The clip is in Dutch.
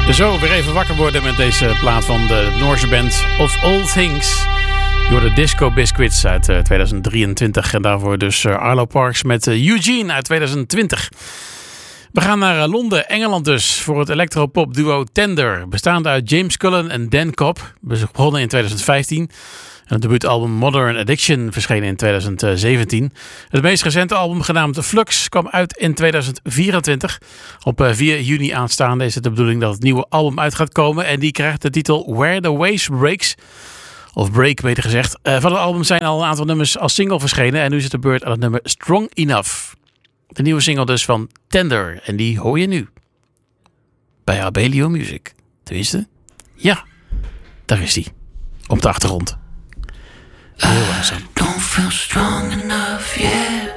Zo, weer even wakker worden met deze plaat van de Noorse band Of All Things. Door de Disco Biscuits uit 2023. En daarvoor dus Arlo Parks met Eugene uit 2020. We gaan naar Londen, Engeland dus, voor het electropop duo Tender. Bestaande uit James Cullen en Dan Cobb. Begonnen in 2015. En het debuutalbum Modern Addiction verscheen in 2017. Het meest recente album, genaamd Flux, kwam uit in 2024. Op 4 juni aanstaande is het de bedoeling dat het nieuwe album uit gaat komen. En die krijgt de titel Where the Waves Breaks. Of Break, beter gezegd. Van het album zijn al een aantal nummers als single verschenen. En nu is het de beurt aan het nummer Strong Enough. De nieuwe single dus van Tender. En die hoor je nu. Bij Abelio Music. Tenminste, ja. Daar is die. Op de achtergrond. Heel langzaam. Don't feel strong enough yet.